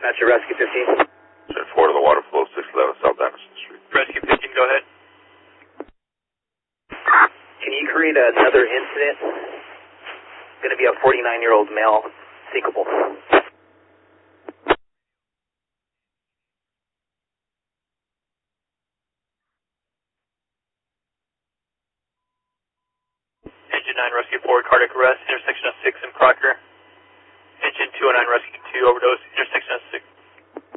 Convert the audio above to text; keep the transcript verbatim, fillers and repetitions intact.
That's your Rescue fifteen. ten four to the water flow, six eleven South Anderson Street. Rescue fifteen, go ahead. Can you create another incident? It's going to be a forty-nine-year-old male, sinkable. Engine nine, Rescue four, cardiac arrest, intersection of six and Crocker. Engine two oh nine, Rescue two, overdose, intersection of six.